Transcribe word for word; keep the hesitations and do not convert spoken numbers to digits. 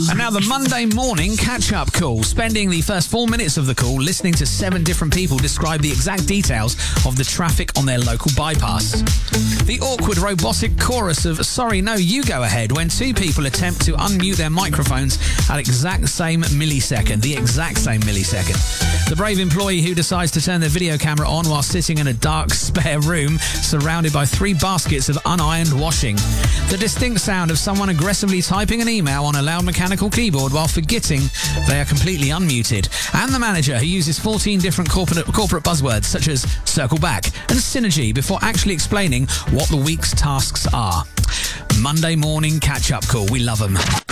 And now the Monday morning catch-up call. Spending the first four minutes of the call listening to seven different people describe the exact details of the traffic on their local bypass. The awkward robotic chorus of "sorry, no, you go ahead" when two people attempt to unmute their microphones at exact same millisecond. The exact same millisecond. The brave employee who decides to turn their video camera on while sitting in a dark spare room surrounded by three baskets of unironed washing. The distinct sound of someone aggressively typing an email on a loud mechanical keyboard while forgetting they are completely unmuted. And the manager who uses fourteen different corporate, corporate buzzwords such as circle back and synergy before actually explaining what the week's tasks are. Monday morning catch-up call. We love them.